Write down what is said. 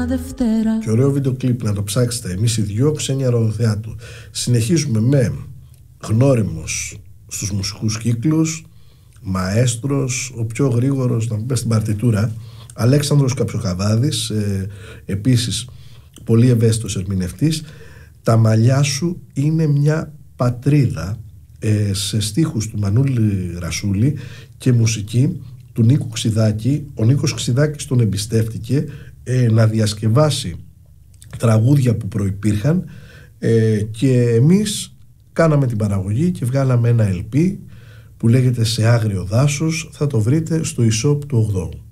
Δευτέρα. Και ωραίο βίντεο κλιπ, να το ψάξετε. Εμείς οι δυο, Ξένια Ροδοθεάτου. Συνεχίζουμε με γνώριμος στους μουσικούς κύκλους, μαέστρος, ο πιο γρήγορος, να πούμε, στην παρτιτούρα, Αλέξανδρος Καψοχαβάδης, επίσης πολύ ευαίσθητος ερμηνευτής. Τα μαλλιά σου είναι μια πατρίδα, σε στίχους του Μανούλη Ρασούλη και μουσική του Νίκου Ξιδάκη. Ο Νίκος Ξιδάκης τον εμπιστεύτηκε να διασκευάσει τραγούδια που προϋπήρχαν, και εμείς κάναμε την παραγωγή και βγάλαμε ένα LP που λέγεται «Σε άγριο δάσος». Θα το βρείτε στο e-shop του 8ου.